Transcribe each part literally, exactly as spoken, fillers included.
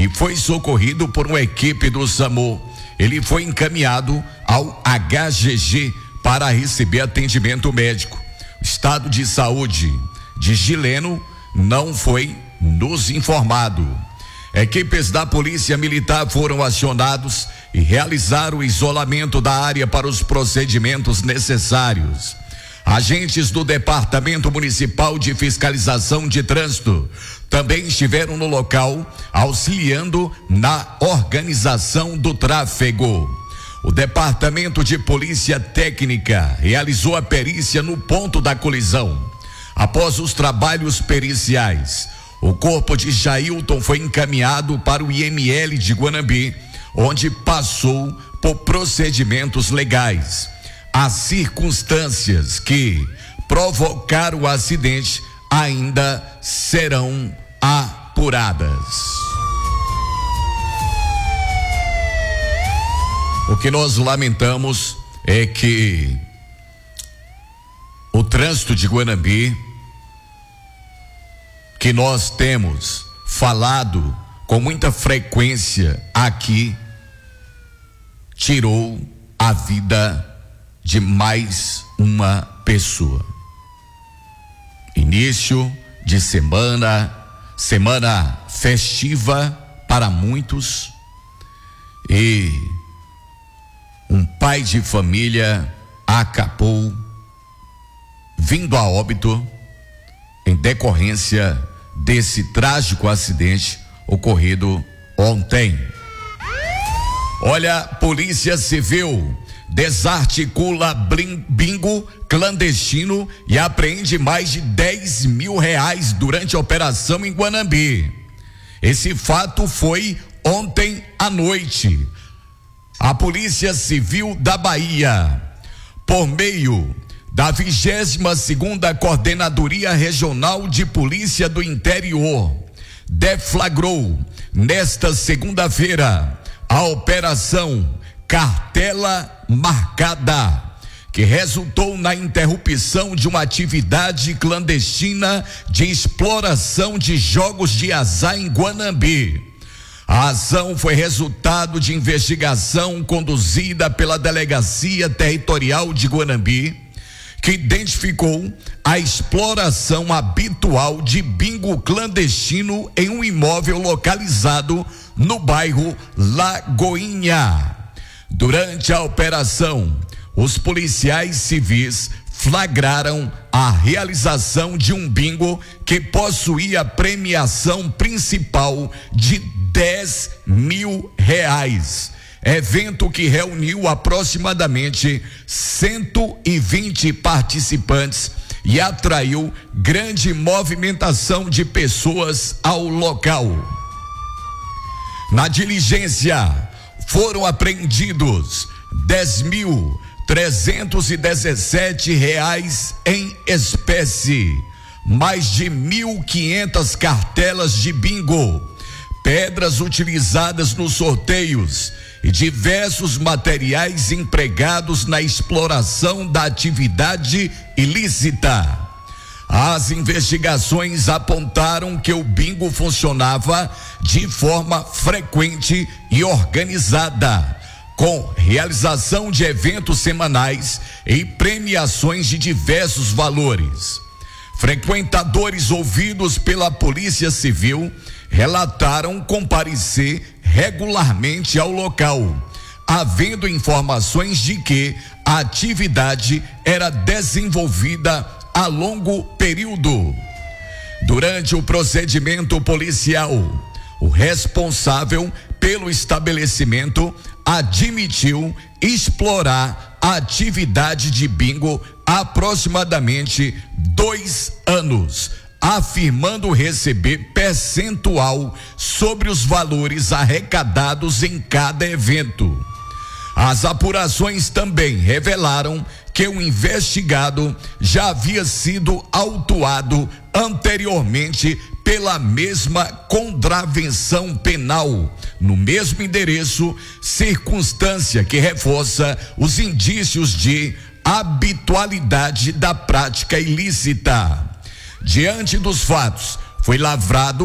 e foi socorrido por uma equipe do SAMU. Ele foi encaminhado ao H G G para receber atendimento médico. O estado de saúde de Gileno não foi nos informado. Equipes da Polícia Militar foram acionados e realizaram o isolamento da área para os procedimentos necessários. Agentes do Departamento Municipal de Fiscalização de Trânsito também estiveram no local, auxiliando na organização do tráfego. O Departamento de Polícia Técnica realizou a perícia no ponto da colisão. Após os trabalhos periciais, o corpo de Jailton foi encaminhado para o I M L de Guanambi, onde passou por procedimentos legais. As circunstâncias que provocaram o acidente ainda serão apuradas. O que nós lamentamos é que o trânsito de Guanambi, que nós temos falado com muita frequência aqui, tirou a vida de mais uma pessoa. Início de semana, semana festiva para muitos, e um pai de família acabou vindo a óbito em decorrência desse trágico acidente ocorrido ontem. Olha, Polícia Civil desarticula bingo clandestino e apreende mais de dez mil reais durante a operação em Guanambi. Esse fato foi ontem à noite. A Polícia Civil da Bahia, por meio da vigésima segunda Coordenadoria Regional de Polícia do Interior, deflagrou nesta segunda-feira a operação Cartela Marcada, que resultou na interrupção de uma atividade clandestina de exploração de jogos de azar em Guanambi. A ação foi resultado de investigação conduzida pela Delegacia Territorial de Guanambi, que identificou a exploração habitual de bingo clandestino em um imóvel localizado no bairro Lagoinha. Durante a operação, os policiais civis flagraram a realização de um bingo que possuía premiação principal de dez mil reais. Evento que reuniu aproximadamente cento e vinte participantes e atraiu grande movimentação de pessoas ao local. Na diligência, foram apreendidos dez mil trezentos e dezessete reais em espécie, mais de mil e quinhentas cartelas de bingo, pedras utilizadas nos sorteios e diversos materiais empregados na exploração da atividade ilícita. As investigações apontaram que o bingo funcionava de forma frequente e organizada, com realização de eventos semanais e premiações de diversos valores. Frequentadores ouvidos pela Polícia Civil relataram comparecer regularmente ao local, havendo informações de que a atividade era desenvolvida a longo período. Durante o procedimento policial, o responsável pelo estabelecimento admitiu explorar a atividade de bingo há aproximadamente dois anos, afirmando receber percentual sobre os valores arrecadados em cada evento. As apurações também revelaram que o investigado já havia sido autuado anteriormente pela mesma contravenção penal no mesmo endereço, circunstância que reforça os indícios de habitualidade da prática ilícita. Diante dos fatos, foi lavrado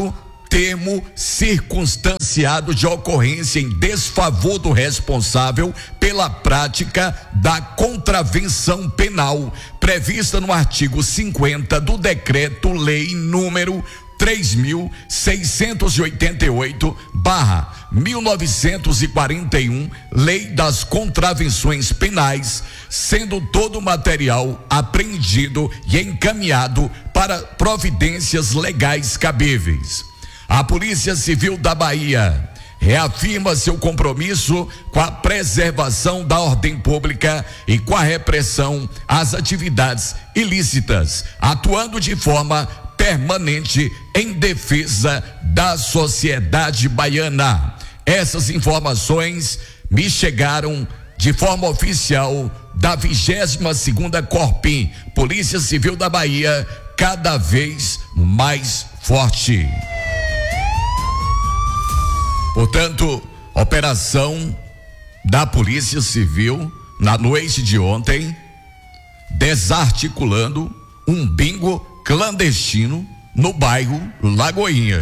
termo circunstanciado de ocorrência em desfavor do responsável pela prática da contravenção penal prevista no artigo cinquenta do Decreto-Lei número três mil seiscentos e oitenta e oito barra mil novecentos e quarenta e um, Lei das Contravenções Penais, sendo todo o material apreendido e encaminhado para providências legais cabíveis. A Polícia Civil da Bahia reafirma seu compromisso com a preservação da ordem pública e com a repressão às atividades ilícitas, atuando de forma permanente em defesa da sociedade baiana. Essas informações me chegaram de forma oficial da vigésima segunda Corpim, Polícia Civil da Bahia, cada vez mais forte. Portanto, operação da Polícia Civil na noite de ontem, desarticulando um bingo clandestino no bairro Lagoinha.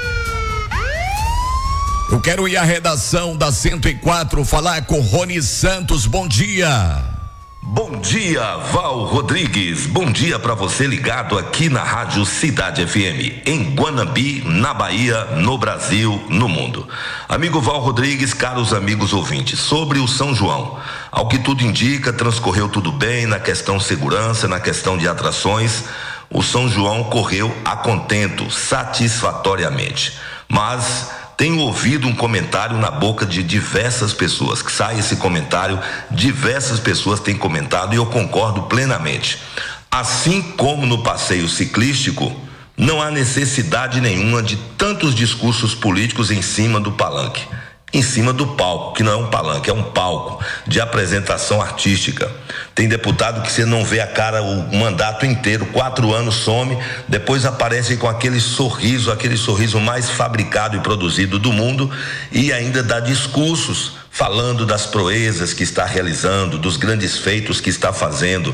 Eu quero ir à redação da cento e quatro falar com Rony Santos. Bom dia. Bom dia, Val Rodrigues. Bom dia para você ligado aqui na Rádio Cidade F M, em Guanambi, na Bahia, no Brasil, no mundo. Amigo Val Rodrigues, caros amigos ouvintes, sobre o São João. Ao que tudo indica, transcorreu tudo bem na questão segurança, na questão de atrações. O São João correu a contento, satisfatoriamente. Mas tenho ouvido um comentário na boca de diversas pessoas, que sai esse comentário, diversas pessoas têm comentado e eu concordo plenamente. Assim como no passeio ciclístico, não há necessidade nenhuma de tantos discursos políticos em cima do palanque, em cima do palco, que não é um palanque, é um palco de apresentação artística. Tem deputado que você não vê a cara o mandato inteiro, quatro anos some, depois aparece com aquele sorriso, aquele sorriso mais fabricado e produzido do mundo, e ainda dá discursos falando das proezas que está realizando, dos grandes feitos que está fazendo,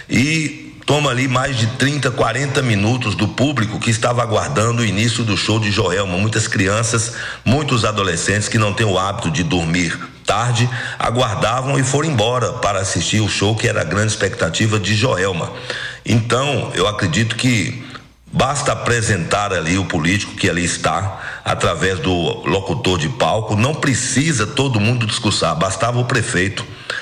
e toma ali mais de trinta, quarenta minutos do público que estava aguardando o início do show de Joelma. Muitas crianças, muitos adolescentes que não têm o hábito de dormir tarde, aguardavam e foram embora para assistir o show, que era a grande expectativa de Joelma. Então, eu acredito que basta apresentar ali o político que ali está, através do locutor de palco. Não precisa todo mundo discursar, bastava o prefeito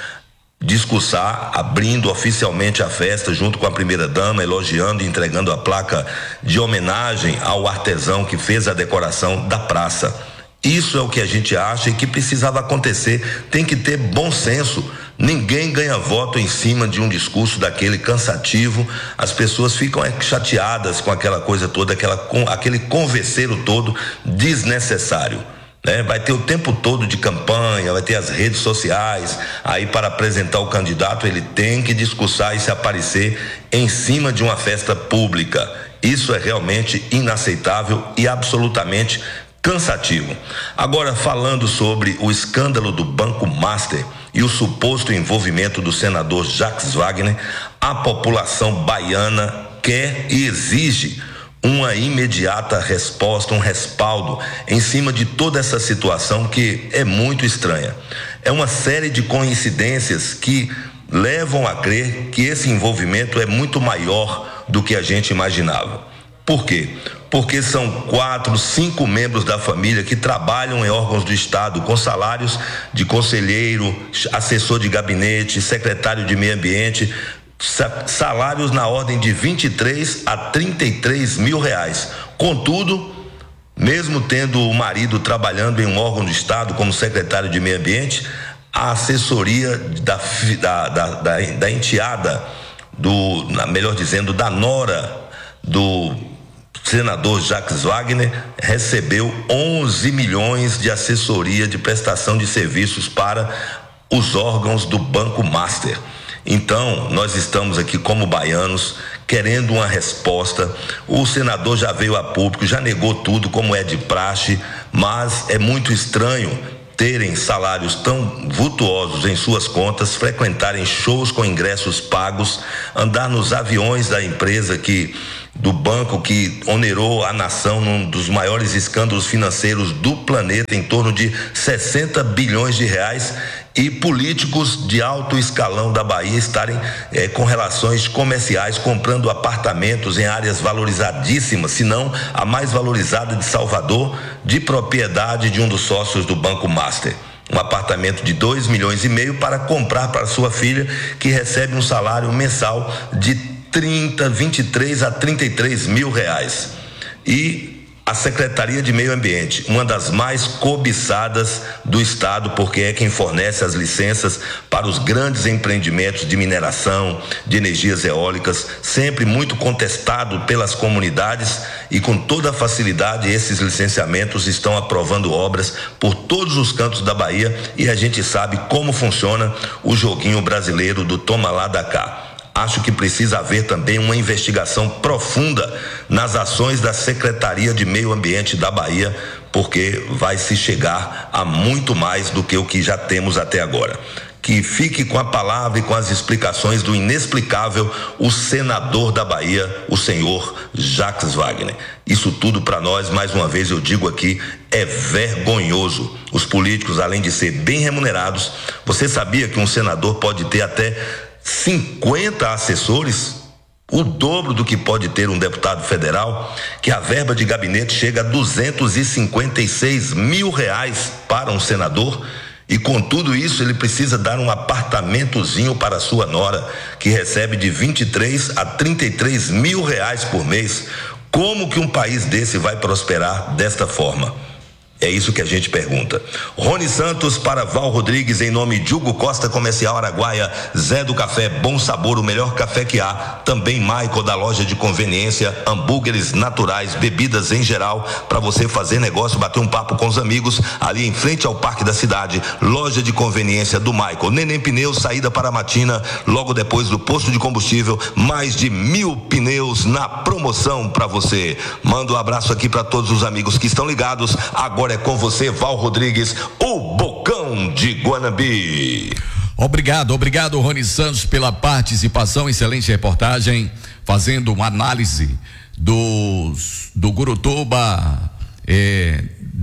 discursar, abrindo oficialmente a festa junto com a primeira-dama, elogiando e entregando a placa de homenagem ao artesão que fez a decoração da praça. Isso é o que a gente acha e que precisava acontecer. Tem que ter bom senso. Ninguém ganha voto em cima de um discurso daquele cansativo. As pessoas ficam chateadas com aquela coisa toda, aquela, com, aquele converseiro todo desnecessário. É, vai ter o tempo todo de campanha, vai ter as redes sociais, aí para apresentar o candidato ele tem que discursar e se aparecer em cima de uma festa pública. Isso é realmente inaceitável e absolutamente cansativo. Agora, falando sobre o escândalo do Banco Master e o suposto envolvimento do senador Jacques Wagner, a população baiana quer e exige uma imediata resposta, um respaldo em cima de toda essa situação que é muito estranha. É uma série de coincidências que levam a crer que esse envolvimento é muito maior do que a gente imaginava. Por quê? Porque são quatro, cinco membros da família que trabalham em órgãos do Estado com salários de conselheiro, assessor de gabinete, secretário de meio ambiente, salários na ordem de vinte e três a trinta e três mil reais. Contudo, mesmo tendo o marido trabalhando em um órgão do Estado como secretário de meio ambiente, a assessoria da, da, da, da, da enteada, do, melhor dizendo, da nora do senador Jacques Wagner recebeu onze milhões de assessoria de prestação de serviços para os órgãos do Banco Master. Então, nós estamos aqui como baianos querendo uma resposta. O senador já veio a público, já negou tudo como é de praxe, mas é muito estranho terem salários tão vultuosos em suas contas, frequentarem shows com ingressos pagos, andar nos aviões da empresa que do banco que onerou a nação num dos maiores escândalos financeiros do planeta, em torno de sessenta bilhões de reais, e políticos de alto escalão da Bahia estarem eh, com relações comerciais, comprando apartamentos em áreas valorizadíssimas, se não a mais valorizada de Salvador, de propriedade de um dos sócios do Banco Master. Um apartamento de dois milhões e meio para comprar para sua filha, que recebe um salário mensal de trinta, vinte e três a trinta e três mil reais. E a Secretaria de Meio Ambiente, uma das mais cobiçadas do estado, porque é quem fornece as licenças para os grandes empreendimentos de mineração, de energias eólicas, sempre muito contestado pelas comunidades, e com toda a facilidade esses licenciamentos estão aprovando obras por todos os cantos da Bahia, e a gente sabe como funciona o joguinho brasileiro do toma lá da cá. Acho que precisa haver também uma investigação profunda nas ações da Secretaria de Meio Ambiente da Bahia, porque vai se chegar a muito mais do que o que já temos até agora. Que fique com a palavra e com as explicações do inexplicável o senador da Bahia, o senhor Jacques Wagner. Isso tudo para nós, mais uma vez eu digo aqui, é vergonhoso. Os políticos, além de ser bem remunerados, você sabia que um senador pode ter até cinquenta assessores, o dobro do que pode ter um deputado federal, que a verba de gabinete chega a duzentos e cinquenta e seis mil reais para um senador, e com tudo isso ele precisa dar um apartamentozinho para sua nora, que recebe de vinte e três a trinta e três mil reais por mês. Como que um país desse vai prosperar desta forma? É isso que a gente pergunta. Rony Santos para Val Rodrigues, em nome de Hugo Costa Comercial Araguaia, Zé do Café, Bom Sabor, o melhor café que há. Também Michael da loja de conveniência, hambúrgueres naturais, bebidas em geral, para você fazer negócio, bater um papo com os amigos, ali em frente ao Parque da Cidade. Loja de conveniência do Michael. Neném Pneus, saída para Matina, logo depois do posto de combustível, mais de mil pneus na promoção para você. Manda um abraço aqui para todos os amigos que estão ligados. Agora é com você, Val Rodrigues, o Bocão de Guanambi. Obrigado, obrigado, Rony Santos, pela participação, excelente reportagem, fazendo uma análise dos, do Gurutuba, é,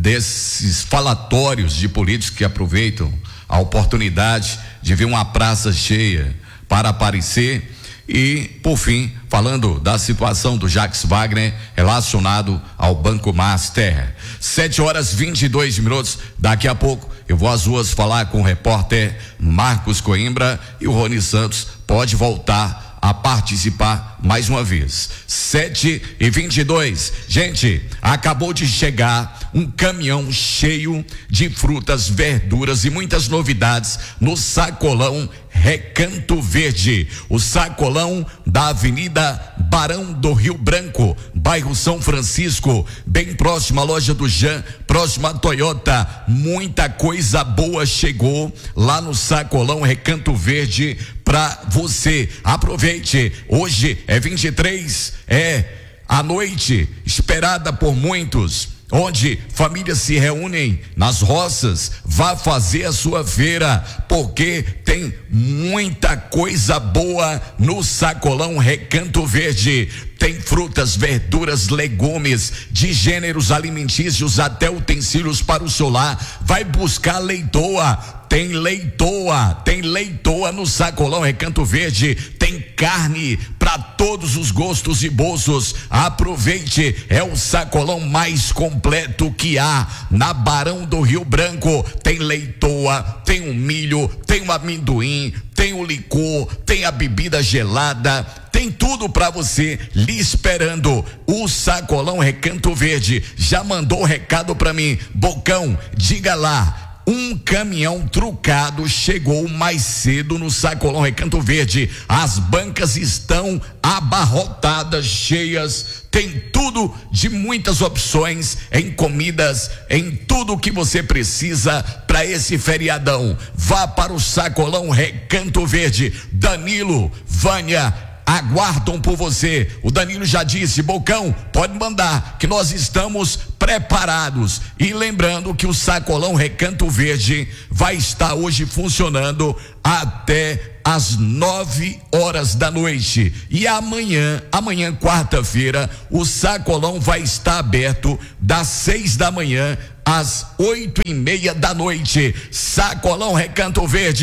desses falatórios de políticos que aproveitam a oportunidade de ver uma praça cheia para aparecer. E, por fim, falando da situação do Jacques Wagner relacionado ao Banco Master. Sete horas e vinte e dois minutos. Daqui a pouco eu vou às ruas falar com o repórter Marcos Coimbra, e o Rony Santos pode voltar a participar mais uma vez. Sete e vinte e dois. Gente, acabou de chegar um caminhão cheio de frutas, verduras e muitas novidades no Sacolão Recanto Verde. O Sacolão da Avenida Barão do Rio Branco, bairro São Francisco, bem próximo à loja do Jean, próximo à Toyota. Muita coisa boa chegou lá no Sacolão Recanto Verde para você. Aproveite. Hoje é vinte e três, é a noite esperada por muitos, onde famílias se reúnem nas roças. Vá fazer a sua feira, porque tem muita coisa boa no Sacolão Recanto Verde. Tem frutas, verduras, legumes, de gêneros alimentícios até utensílios para o solar. Vai buscar leitoa. Tem leitoa, tem leitoa no Sacolão Recanto Verde. Tem carne para todos os gostos e bolsos. Aproveite, é o sacolão mais completo que há na Barão do Rio Branco. Tem leitoa, tem o milho, tem o amendoim, tem o licor, tem a bebida gelada, tem tudo para você lhe esperando. O Sacolão Recanto Verde já mandou o recado para mim. Bocão, diga lá. Um caminhão trucado chegou mais cedo no Sacolão Recanto Verde. As bancas estão abarrotadas, cheias. Tem tudo de muitas opções em comidas, em tudo que você precisa para esse feriadão. Vá para o Sacolão Recanto Verde. Danilo, Vânia, aguardam por você. O Danilo já disse, Bocão, pode mandar, que nós estamos preparados. E lembrando que o Sacolão Recanto Verde vai estar hoje funcionando até às nove horas da noite. E amanhã, amanhã quarta-feira, o Sacolão vai estar aberto das seis da manhã às oito e meia da noite. Sacolão Recanto Verde.